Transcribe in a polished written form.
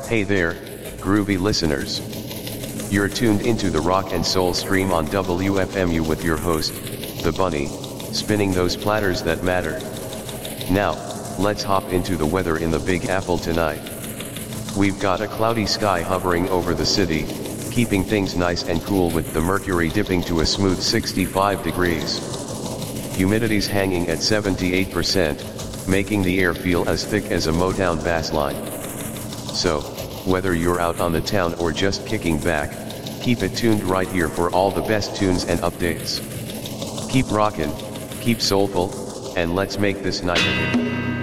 Hey there, groovy listeners. You're tuned into the Rock and Soul stream on WFMU with your host, The Bunny, spinning those platters that matter. Now, let's hop into the weather in the Big Apple tonight. We've got a cloudy sky hovering over the city, keeping things nice and cool with the mercury dipping to a smooth 65 degrees. Humidity's hanging at 78%, making the air feel as thick as a Motown bass line. So, whether you're out on the town or just kicking back, keep it tuned right here for all the best tunes and updates. Keep rockin', keep soulful, and let's make this night a hit.